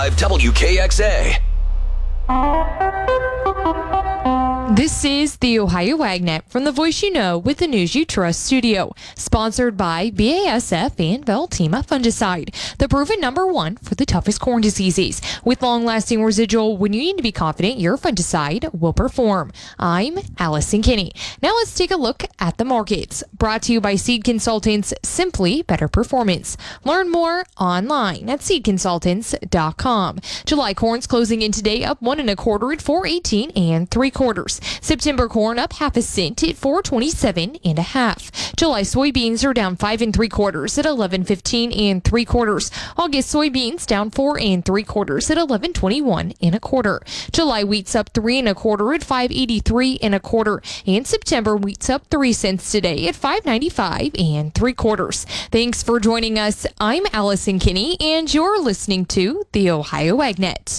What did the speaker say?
WKXA. This is the Ohio AgNet from the Voice You Know with the News You Trust studio, sponsored by BASF and Veltima Fungicide, the proven #1 for the toughest corn diseases. With long-lasting residual, when you need to be confident your fungicide will perform. I'm Allison Kinney. Now let's take a look at the markets. Brought to you by Seed Consultants, simply better performance. Learn more online at seedconsultants.com. July corn's closing in today up 1 1/4 at 4.18 3/4. September corn up 1/2 cent at 4.27 1/2. July soybeans are down 5 3/4 at 11.15 3/4. August soybeans down 4 3/4 at 11.21 1/4. July wheat's up 3 1/4 at 5.83 1/4. And September wheat's up 3 cents today at 5.95 3/4. Thanks for joining us. I'm Allison Kinney, and you're listening to the Ohio AgNet.